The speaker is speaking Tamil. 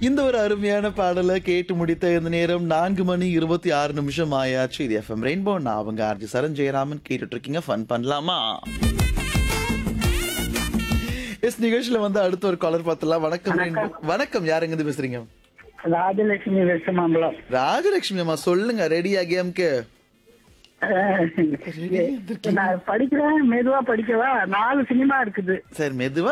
இந்த ஒரு அருமையான பாடலை கேட்டு முடித்த இந்த நேரம் 4:26 ஆயாச்சு. இது எஃப்எம் ரெயின்போ. நான் அவங்க ஆர்ஜி சரண் ஜெயராமன். கேட்டுட்டு இருக்கீங்க ஃபன் பண்ணலாமா. எஸ் நிகழ்ச்சியில வந்து அடுத்த ஒரு காலர் பார்த்தலாம். வணக்கம் ரெயின்போ. வணக்கம், யாருங்க இருந்து பேசுறீங்க? ராஜலட்சுமி வெஸ்டமாம்பலம். ராஜலட்சுமி அம்மா சொல்லுங்க, ரெடியா கேம்க்கு? நான் படிக்கிறேன், மெதுவா படிக்கவா? 4 சினிமா இருக்குது. சரி, மெதுவா